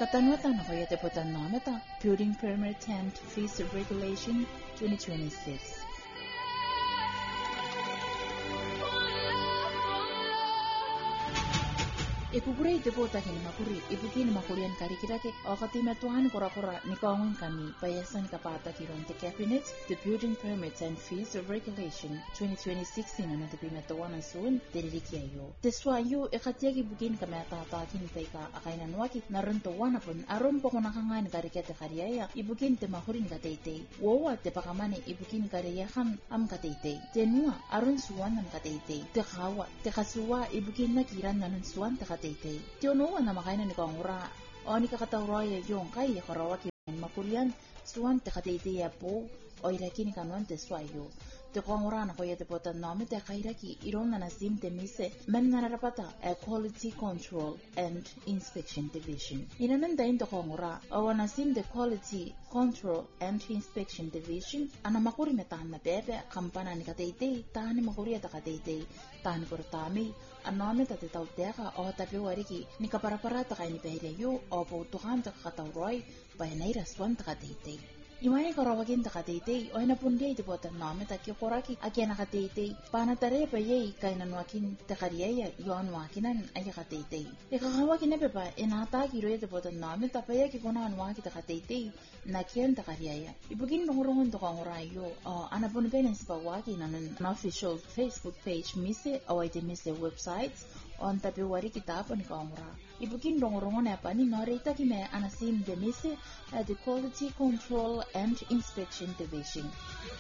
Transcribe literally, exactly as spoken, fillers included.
Katanwatan na kaya tepotan nameta Building Permit and Fees Regulation twenty twenty-six. Ipupure itepota kini makuri, ipukini makurian karikirake, o katimatuhan kora-kora ni kaungan kami, payasan kapata kiron te Cabinet, the Building Permits and Fees Regulation twenty twenty-six na natipimatuan ang suun, diririkiayo. Deswayo, ikatiagi bukin kami atatakin taika akainan waki, naruntuwan apon, aron po kunakangan karikete kariyaya, ibukin te makurin kataytay. Wawa te pakamani, ibukin kariyakan am kataytay. Tenua, aron suwan am kataytay. Te kawa, te kasuwa, ibukin nakiran nanon suwan te kataytay. Tiono na makainan ni kaungura o ni kakatawraya yung kay karawaki makulyan suwan te kataytay po o iraki ni kanuan te swayo te kaungura na koya te potan nami te kairaki iron na nasim te mise men narapata a Quality Control and Inspection Division inanandain te kaungura o nasim the Quality Control and Inspection Division ana makuri metahan na bebe kampana ni kataytay tahan ni makuri at kataytay tahan kurtami anome tate tauteka o tapi wariki ni kaparaparata kay ni pehreyo o putukan ta katawroy bayanay raswan ta kataytay. Imay karawagin ta kataytay o inapundiay ti potan nome ta kikoraki akya na kataytay panatare pa yay kay nanwakin ta kariyaya yoan wakinan ay kataytay. Ikakawagin na pepa inataki roy ti potan nome ta paya kikunahan waki ta kataytay na kiyan ta kariyaya. Ibugin nungurungan to kangurayo o anapunipin sa pawaki na ng official Facebook page mise o ay ti mise websites on tapi wari kita pa ni kaungura. Ibugin nungurungan na pa ni narita kime anasim de mise at the Quality Control and Inspection Division.